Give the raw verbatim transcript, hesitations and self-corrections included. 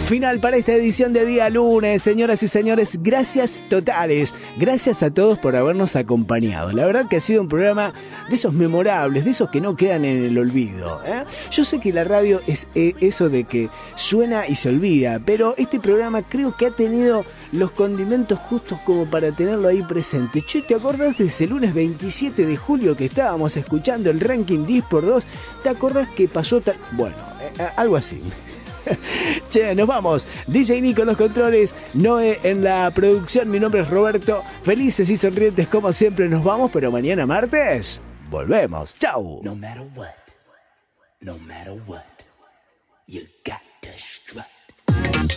final para esta edición de día lunes. Señoras y señores, gracias totales. Gracias a todos por habernos acompañado. La verdad que ha sido un programa de esos memorables, de esos que no quedan en el olvido, ¿eh? Yo sé que la radio es eh, eso de que suena y se olvida, pero este programa creo que ha tenido los condimentos justos como para tenerlo ahí presente. Che, ¿te acordás de ese lunes veintisiete de julio que estábamos escuchando el ranking diez por dos? ¿Te acordás que pasó tal...? Bueno, eh, algo así. Che, nos vamos. D J Nico en los controles, Noé en la producción, mi nombre es Roberto. Felices y sonrientes como siempre nos vamos, pero mañana martes volvemos. Chau. No matter what, no matter what, you got to strut.